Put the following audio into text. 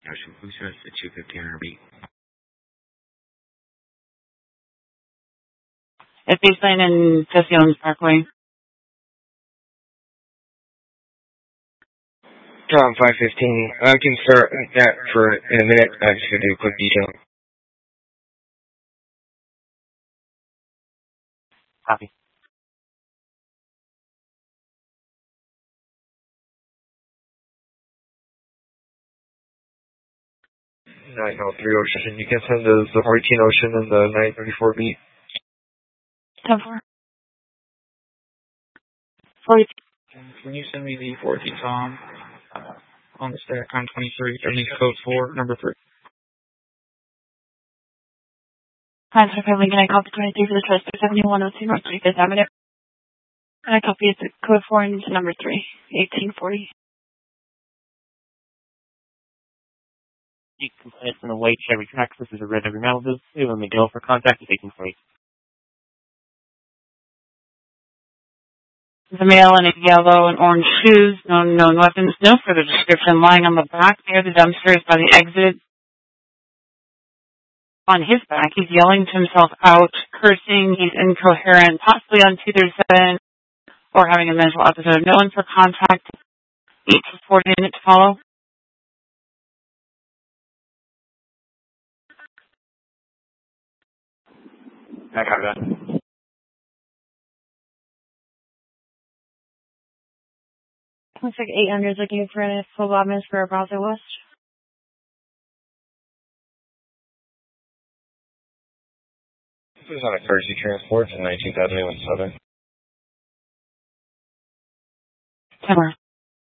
Ocean Blue Stress at 250 on our beat. At baseline and Fessiones Parkway. Tom 515. I can start that for in a minute. I just gotta do a quick detail. Copy. 903 Ocean. You can send the 14 Ocean and the 934 beat. 10-4. 40. Can you send me the 40 Tom on the stack on 23, underneath code 4, number 3? 925 Lincoln, I copy 23 for the trust by 7102 North 35th Avenue. And I copy it to code 4 into number 3, 1840. Complaints on the white Chevy Trax. This is a red Chevy Malibu. We will go for contact with 1840. The male in yellow and orange shoes, no known weapons, no further description, lying on the back near the dumpsters by the exit. On his back, he's yelling to himself out, cursing, he's incoherent, possibly on 237, or having a mental episode. No one for contact. 1840 minutes to follow. I copy that. Looks like 800 is looking for a full Bobbins for Browser West. This is on a courtesy transport to 19th Avenue in Southern. 10-4.